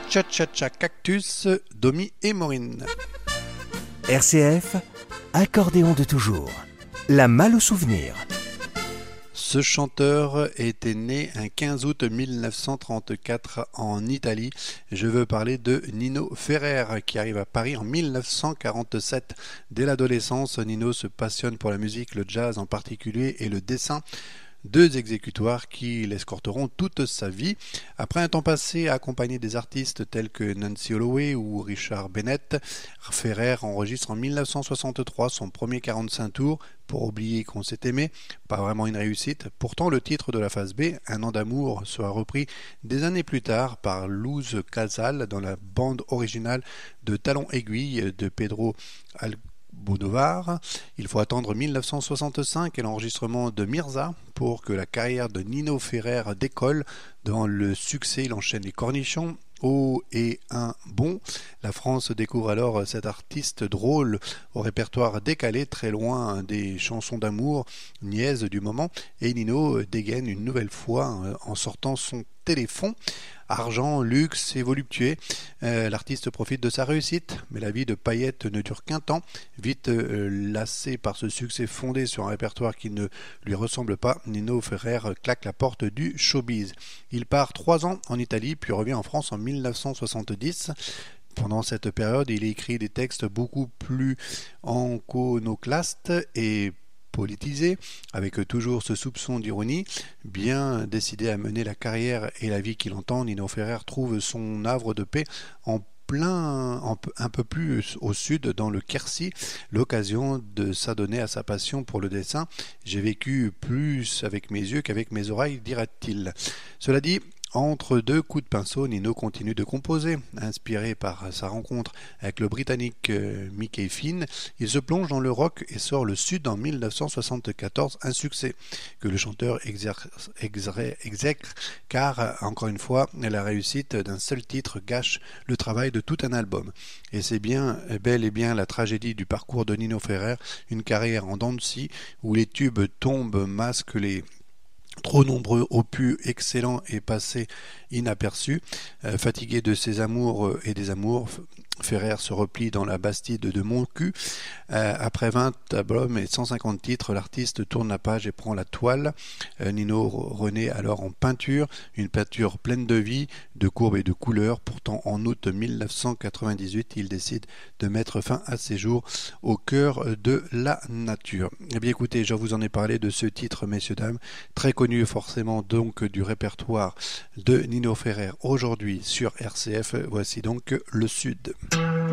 Cha-cha-cha Cactus, Domi et Maureen. RCF, accordéon de toujours. La malle au souvenir. Ce chanteur était né un 15 août 1934 en Italie. Je veux parler de Nino Ferrer qui arrive à Paris en 1947. Dès l'adolescence, Nino se passionne pour la musique, le jazz en particulier et le dessin. Deux exécutoires qui l'escorteront toute sa vie. Après un temps passé accompagné des artistes tels que Nancy Holloway ou Richard Bennett, Ferrer enregistre en 1963 son premier 45 tours, Pour oublier qu'on s'est aimé, pas vraiment une réussite. Pourtant, le titre de la phase B, Un an d'amour, sera repris des années plus tard par Luz Casal dans la bande originale de Talons aiguilles de Pedro Almodóvar. Il faut attendre 1965 et l'enregistrement de Mirza pour que la carrière de Nino Ferrer décolle. Dans le succès, il enchaîne les cornichons, Oh et un bon. La France découvre alors cet artiste drôle au répertoire décalé, très loin des chansons d'amour niaises du moment, et Nino dégaine une nouvelle fois en sortant son téléphone. Argent, luxe et voluptueux, l'artiste profite de sa réussite, mais la vie de paillettes ne dure qu'un temps. Vite lassé par ce succès fondé sur un répertoire qui ne lui ressemble pas, Nino Ferrer claque la porte du showbiz. Il part 3 ans en Italie, puis revient en France en 1970. Pendant cette période, il écrit des textes beaucoup plus iconoclastes et politisé, avec toujours ce soupçon d'ironie. Bien décidé à mener la carrière et la vie qu'il entend, Nino Ferrer trouve son havre de paix un peu plus au sud, dans le Quercy, l'occasion de s'adonner à sa passion pour le dessin. J'ai vécu plus avec mes yeux qu'avec mes oreilles, dira-t-il. Cela dit, entre deux coups de pinceau, Nino continue de composer. Inspiré par sa rencontre avec le Britannique Mickey Finn, il se plonge dans le rock et sort Le Sud en 1974, un succès que le chanteur exècre car, encore une fois, la réussite d'un seul titre gâche le travail de tout un album. Et c'est bien, bel et bien la tragédie du parcours de Nino Ferrer, une carrière en dents de scie où les tubes tombent, masquent les trop nombreux opus excellents et passés inaperçus. Fatigué de ses amours et des amours, Ferrer se replie dans la Bastide de Montcu. Après 20 albums et 150 titres, l'artiste tourne la page et prend la toile. Nino renaît alors en peinture, une peinture pleine de vie, de courbes et de couleurs. Pourtant, en août 1998, il décide de mettre fin à ses jours au cœur de la nature. Eh bien écoutez, je vous en ai parlé de ce titre, messieurs, dames, très connu forcément donc du répertoire de Nino Ferrer aujourd'hui sur RCF. Voici donc Le Sud.